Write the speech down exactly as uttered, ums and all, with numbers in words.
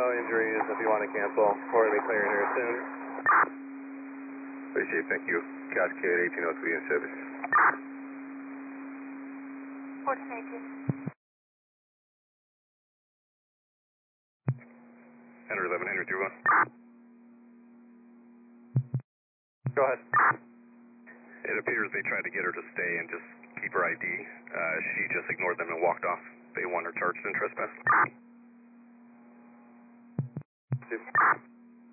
injuries if you want to cancel. We're going to be clearing here soon. Appreciate it, thank you. Cascade eighteen oh three in service. fourteen eighteen. Enter eleven, enter three one. Go ahead. It appears they tried to get her to stay and just keep her I D. Uh, she just ignored them and walked off. They want her charged in trespass. Two.